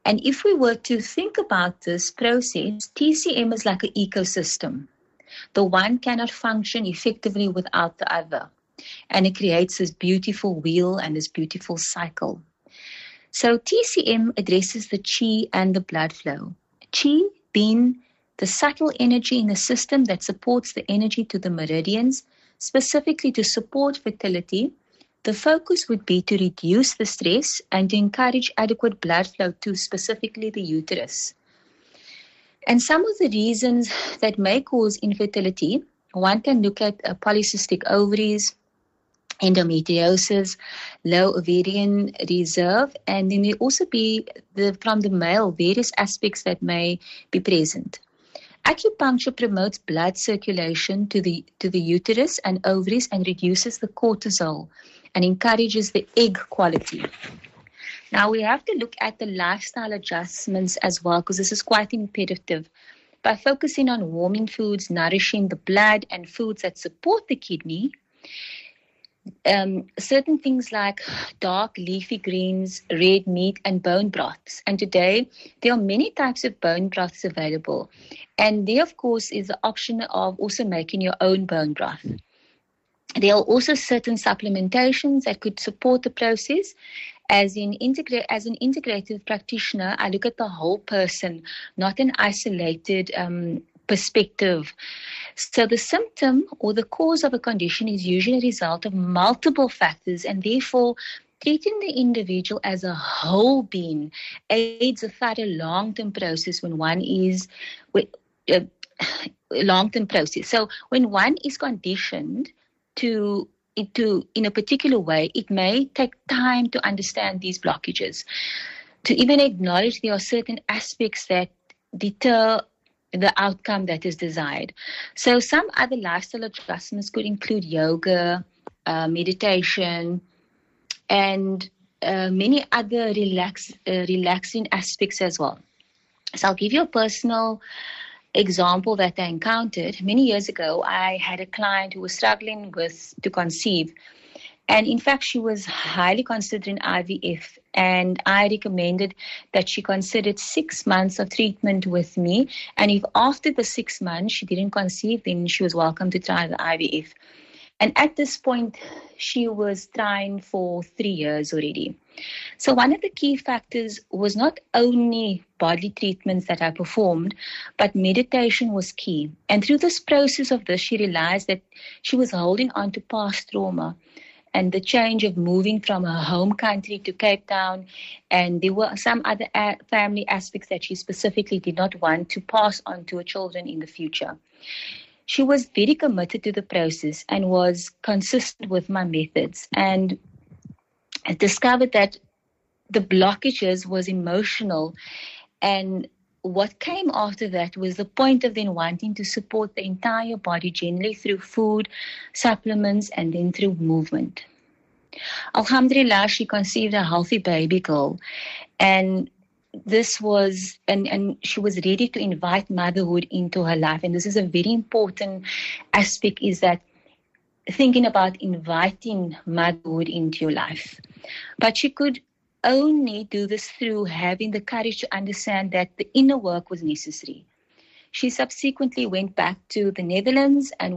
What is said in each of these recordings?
And if we were to think about this process, TCM is like an ecosystem. The one cannot function effectively without the other. And it creates this beautiful wheel and this beautiful cycle. So TCM addresses the chi and the blood flow. Chi being the subtle energy in the system that supports the energy to the meridians, specifically to support fertility. The focus would be to reduce the stress and to encourage adequate blood flow to specifically the uterus. And some of the reasons that may cause infertility, one can look at polycystic ovaries, endometriosis, low ovarian reserve, and then there also be from the male various aspects that may be present. Acupuncture promotes blood circulation to the uterus and ovaries and reduces the cortisol and encourages the egg quality. Now we have to look at the lifestyle adjustments as well, because this is quite imperative. By focusing on warming foods, nourishing the blood, and foods that support the kidney, certain things like dark leafy greens, red meat, and bone broths. And today, there are many types of bone broths available. And there, of course, is the option of also making your own bone broth. There are also certain supplementations that could support the process. As an integrative practitioner, I look at the whole person, not an isolated perspective. So the symptom or the cause of a condition is usually a result of multiple factors, and therefore treating the individual as a whole being aids a thorough long-term process when one is long-term process. So when one is conditioned to in a particular way, it may take time to understand these blockages, to even acknowledge there are certain aspects that deter the outcome that is desired. So some other lifestyle adjustments could include yoga, meditation, and many other relaxing aspects as well. So I'll give you a personal example that I encountered. Many years ago, I had a client who was struggling to conceive. And in fact, she was highly considering IVF. And I recommended that she considered 6 months of treatment with me. And if after the 6 months she didn't conceive, then she was welcome to try the IVF. And at this point, she was trying for 3 years already. So one of the key factors was not only body treatments that I performed, but meditation was key. And through this process of this, she realized that she was holding on to past trauma and the change of moving from her home country to Cape Town. And there were some other family aspects that she specifically did not want to pass on to her children in the future. She was very committed to the process and was consistent with my methods. And I discovered that the blockages was emotional. And what came after that was the point of then wanting to support the entire body, generally through food, supplements, and then through movement. Alhamdulillah, she conceived a healthy baby girl. And this was, and she was ready to invite motherhood into her life. And this is a very important aspect, is that thinking about inviting motherhood into your life. But she could only do this through having the courage to understand that the inner work was necessary. She subsequently went back to the Netherlands and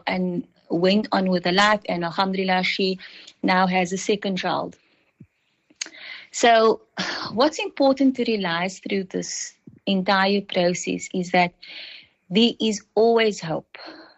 went on with her life. And alhamdulillah, she now has a second child. So what's important to realize through this entire process is that there is always hope.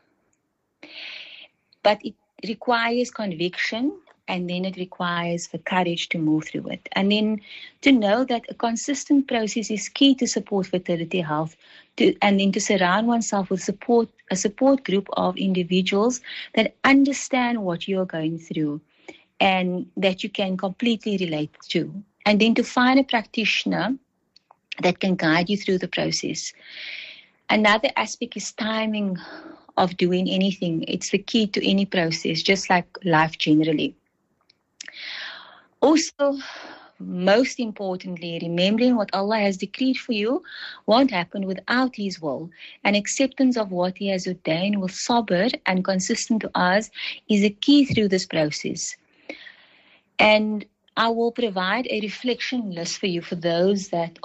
But it requires conviction, and then it requires the courage to move through it. And then to know that a consistent process is key to support fertility health, and then to surround oneself with a support group of individuals that understand what you're going through and that you can completely relate to. And then to find a practitioner that can guide you through the process. Another aspect is timing of doing anything. It's the key to any process, just like life generally. Also, most importantly, remembering what Allah has decreed for you won't happen without His will. And acceptance of what He has ordained with sabr and consistent to us is a key through this process. And I will provide a reflection list for you for those that